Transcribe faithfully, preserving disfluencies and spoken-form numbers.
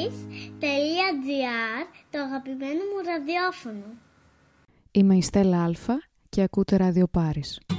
voice τελεία τζι άρ, το αγαπημένο μου ραδιόφωνο. Είμαι η Στέλλα Αλφα και ακούτε Radio Paris.